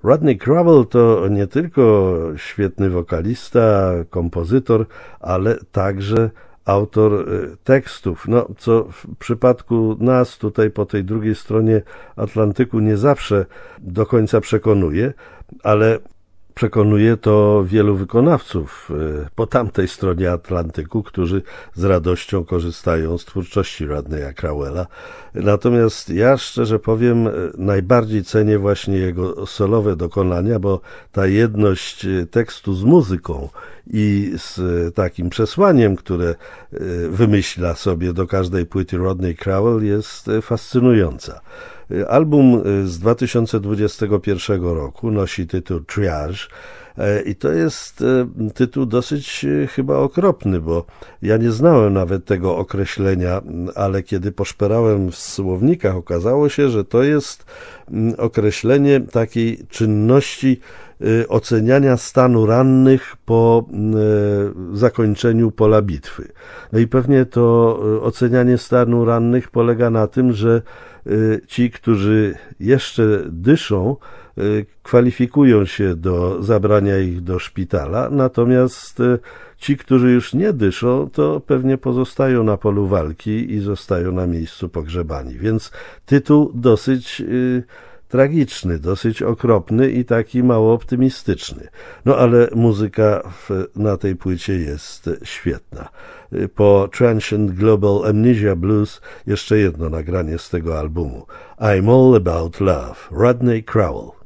Rodney Crowell to nie tylko świetny wokalista, kompozytor, ale także autor tekstów, co w przypadku nas tutaj po tej drugiej stronie Atlantyku nie zawsze do końca przekonuje, ale przekonuje to wielu wykonawców po tamtej stronie Atlantyku, którzy z radością korzystają z twórczości Rodneya Crowella. Natomiast ja szczerze powiem, najbardziej cenię właśnie jego solowe dokonania, bo ta jedność tekstu z muzyką i z takim przesłaniem, które wymyśla sobie do każdej płyty Rodney Crowell, jest fascynująca. Album z 2021 roku nosi tytuł Triage i to jest tytuł dosyć chyba okropny, bo ja nie znałem nawet tego określenia, ale kiedy poszperałem w słownikach, okazało się, że to jest określenie takiej czynności oceniania stanu rannych po zakończeniu pola bitwy. No i pewnie to ocenianie stanu rannych polega na tym, że ci, którzy jeszcze dyszą, kwalifikują się do zabrania ich do szpitala, natomiast ci, którzy już nie dyszą, to pewnie pozostają na polu walki i zostają na miejscu pogrzebani. Więc tytuł dosyć tragiczny, dosyć okropny i taki mało optymistyczny. No ale muzyka na tej płycie jest świetna. Po Transient Global Amnesia Blues jeszcze jedno nagranie z tego albumu. I'm All About Love, Rodney Crowell.